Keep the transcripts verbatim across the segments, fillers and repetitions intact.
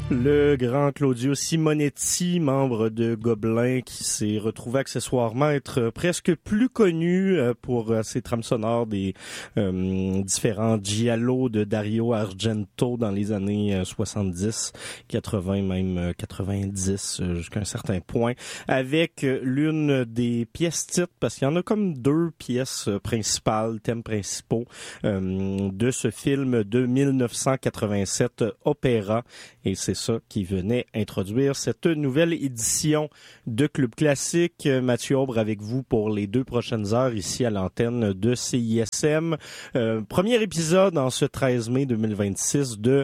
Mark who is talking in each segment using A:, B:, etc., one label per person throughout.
A: Le grand Claudio Simonetti, membre de Gobelins, qui s'est retrouvé accessoirement être presque plus connu pour ses trames sonores des euh, différents giallo de Dario Argento dans les années soixante-dix, quatre-vingts, même quatre-vingt-dix jusqu'à un certain point, avec l'une des pièces titres, parce qu'il y en a comme deux pièces principales, thèmes principaux euh, de ce film de mille neuf cent quatre-vingt-sept, Opéra, et c'est ça qui venait introduire cette nouvelle édition de Club Classique. Mathieu Aubre avec vous pour les deux prochaines heures ici à l'antenne de C I S M. Euh, premier épisode en ce treize mai deux mille vingt-six de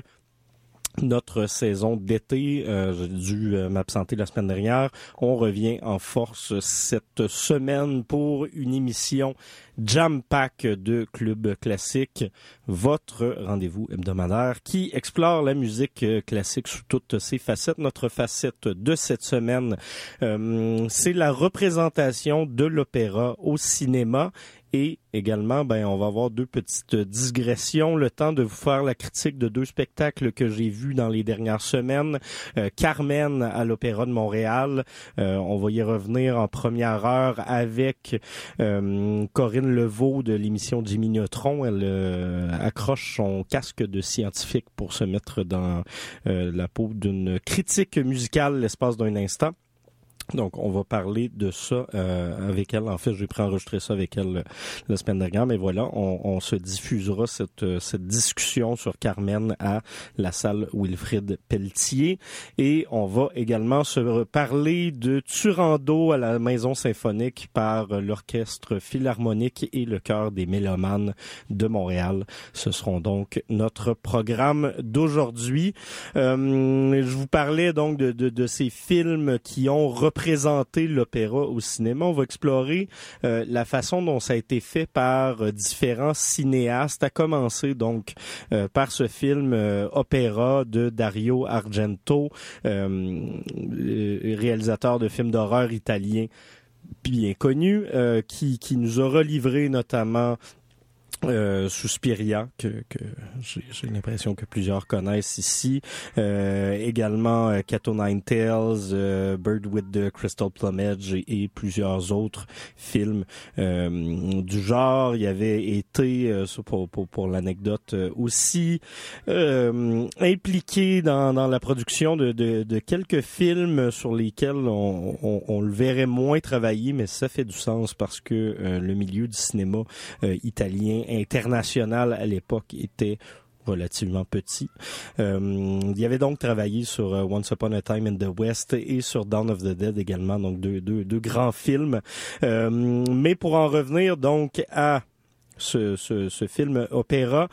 A: notre saison d'été. Euh, j'ai dû euh, m'absenter la semaine dernière. On revient en force cette semaine pour une émission jam-pack de Club Classique, votre rendez-vous hebdomadaire qui explore la musique classique sous toutes ses facettes. Notre facette de cette semaine, euh, c'est la représentation de l'opéra au cinéma. Et également, ben, on va avoir deux petites digressions, le temps de vous faire la critique de deux spectacles que j'ai vus dans les dernières semaines. Euh, Carmen à l'Opéra de Montréal, euh, on va y revenir en première heure avec euh, Corinne Levaux de l'émission Jimmy Neutron. Elle euh, accroche son casque de scientifique pour se mettre dans euh, la peau d'une critique musicale l'espace d'un instant. Donc, on va parler de ça euh, avec elle. En fait, j'ai préenregistré ça avec elle euh, la semaine dernière, mais voilà, on, on se diffusera cette euh, cette discussion sur Carmen à la salle Wilfrid Pelletier. Et on va également se parler de Turandot à la Maison Symphonique par euh, l'Orchestre Philharmonique et le Chœur des Mélomanes de Montréal. Ce seront donc notre programme d'aujourd'hui. Euh, je vous parlais donc de, de, de ces films qui ont présenter l'opéra au cinéma. On va explorer euh, la façon dont ça a été fait par euh, différents cinéastes, à commencer donc euh, par ce film euh, Opéra de Dario Argento, euh, réalisateur de films d'horreur italien bien connu, euh, qui, qui nous a relivré notamment Euh, Suspiria, que, que j'ai, j'ai l'impression que plusieurs connaissent ici. Euh, également euh, Cat O' Nine Tails, euh, Bird with the Crystal Plumage et, et plusieurs autres films euh, du genre. Il y avait été, euh, pour, pour, pour l'anecdote euh, aussi, euh, impliqué dans, dans la production de, de, de quelques films sur lesquels on, on, on le verrait moins travailler, mais ça fait du sens parce que euh, le milieu du cinéma euh, italien international à l'époque était relativement petit. Euh, il y avait donc travaillé sur uh, Once Upon a Time in the West et sur Dawn of the Dead également, donc deux, deux, deux grands films. Euh, mais pour en revenir donc à Ce, ce, ce film Opéra,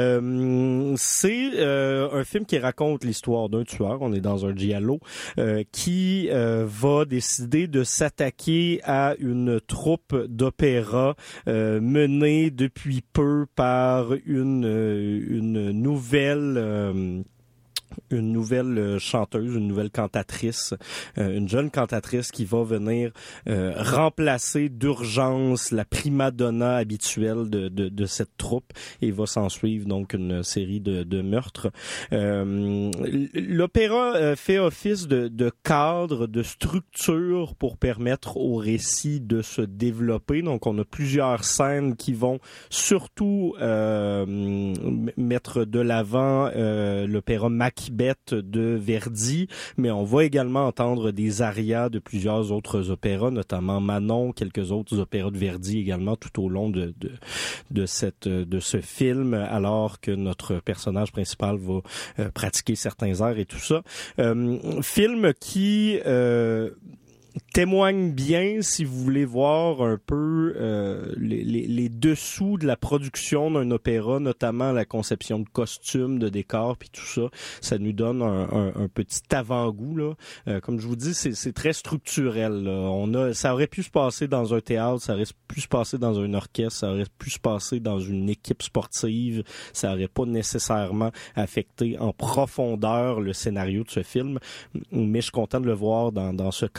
A: euh, c'est euh, un film qui raconte l'histoire d'un tueur. On est dans un giallo euh, qui euh, va décider de s'attaquer à une troupe d'opéra euh, menée depuis peu par une une nouvelle euh, une nouvelle chanteuse, une nouvelle cantatrice, euh, une jeune cantatrice qui va venir euh, remplacer d'urgence la prima donna habituelle de, de, de cette troupe, et va s'en suivre donc une série de, de meurtres. Euh, l'opéra euh, fait office de, de cadre, de structure pour permettre au récit de se développer. Donc on a plusieurs scènes qui vont surtout euh, mettre de l'avant euh, l'opéra Macbeth de Verdi, mais on va également entendre des arias de plusieurs autres opéras, notamment Manon, quelques autres opéras de Verdi également tout au long de de de cette de ce film, alors que notre personnage principal va euh, pratiquer certains airs et tout ça. Euh, film qui euh, témoigne bien, si vous voulez voir un peu euh, les, les, les dessous de la production d'un opéra, notamment la conception de costumes, de décors, puis tout ça. Ça nous donne un, un, un petit avant-goût là. Euh, comme je vous dis, c'est, c'est très structurel. Là. On a, ça aurait pu se passer dans un théâtre, ça aurait pu se passer dans un orchestre, ça aurait pu se passer dans une équipe sportive. Ça aurait pas nécessairement affecté en profondeur le scénario de ce film. Mais je suis content de le voir dans, dans ce cadre d'opéra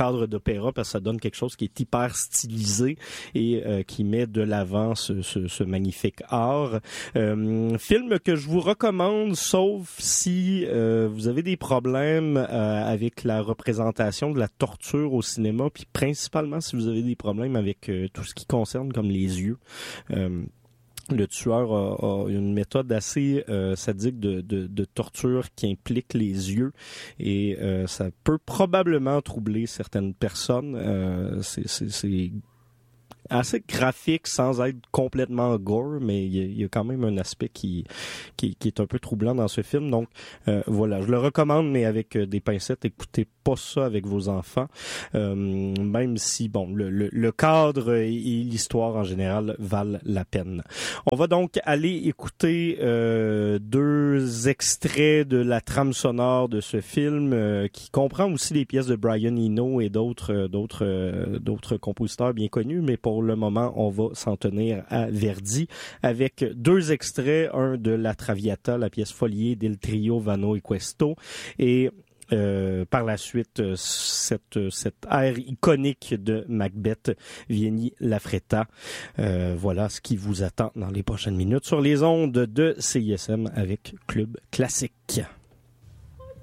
A: opéra parce que ça donne quelque chose qui est hyper stylisé et euh, qui met de l'avant ce, ce, ce magnifique art. Euh, film que je vous recommande, sauf si euh, vous avez des problèmes euh, avec la représentation de la torture au cinéma, puis principalement si vous avez des problèmes avec euh, tout ce qui concerne comme les yeux. Euh, Le tueur a, a une méthode assez euh, sadique de, de, de torture qui implique les yeux et euh, ça peut probablement troubler certaines personnes. Euh, c'est, c'est, c'est assez graphique sans être complètement gore, mais il y a, il y a quand même un aspect qui, qui, qui est un peu troublant dans ce film. Donc euh, voilà, je le recommande, mais avec euh, des pincettes. Écoutez pas ça avec vos enfants, euh, même si bon le, le, le cadre et, et l'histoire en général valent la peine. On va donc aller écouter euh, deux extraits de la trame sonore de ce film euh, qui comprend aussi les pièces de Brian Eno et d'autres euh, d'autres euh, d'autres compositeurs bien connus, mais pour le moment, on va s'en tenir à Verdi avec deux extraits, un de La Traviata, la pièce Folie del Trio Vano e Questo, et Euh, par la suite, euh, cette, cette air iconique de Macbeth, Vieni la Fretta. Euh, voilà ce qui vous attend dans les prochaines minutes sur les ondes de C I S M avec Club Classique.